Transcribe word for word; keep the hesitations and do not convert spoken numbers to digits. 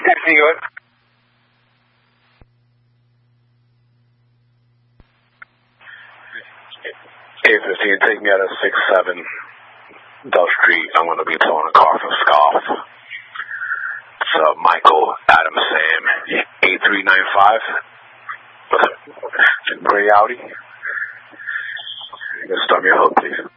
signor. Hey, fifteen, take me out of six seven Dell Street. I'm going to be towing a car from Scoff. It's uh, Michael, Adam, Sam, eight three nine five. Gray Audi. You can start me a hook, please.